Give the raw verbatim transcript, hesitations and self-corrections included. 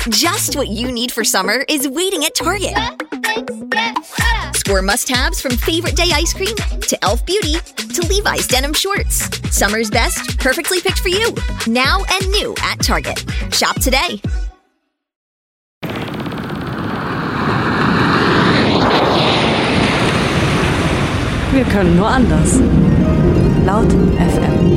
Just what you need for summer is waiting at Target. Score must-haves from favorite day ice cream to e l f Beauty to Levi's denim shorts. Summer's best, perfectly picked for you. Now and new at Target. Shop today. Wir können nur anders. Laut F M.